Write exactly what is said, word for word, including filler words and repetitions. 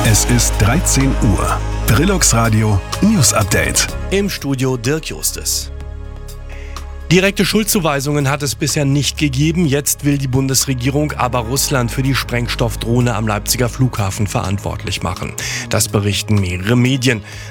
Es ist dreizehn Uhr. Brillux Radio News Update. Im Studio Dirk Justus. Direkte Schuldzuweisungen hat es bisher nicht gegeben. Jetzt will die Bundesregierung aber Russland für die Sprengstoffdrohne am Leipziger Flughafen verantwortlich machen. Das berichten mehrere Medien.